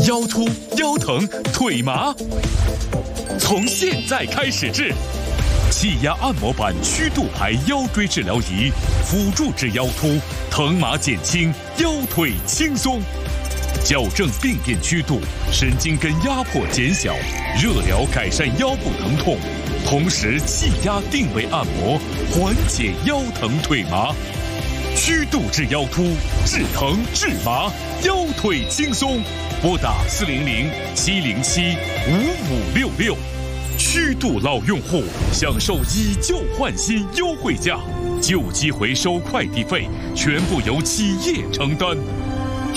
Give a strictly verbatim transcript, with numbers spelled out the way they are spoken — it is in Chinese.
腰突、腰疼、腿麻，从现在开始治。气压按摩板曲度牌腰椎治疗仪，辅助治腰突，疼麻减轻，腰腿轻松。矫正病变曲度，神经根压迫减小，热疗改善腰部疼痛，同时气压定位按摩，缓解腰疼腿麻。曲度治腰突，治疼治麻，腰腿轻松。拨打四零零七零七五五六六。曲度老用户享受以旧换新优惠价，旧机回收快递费全部由企业承担。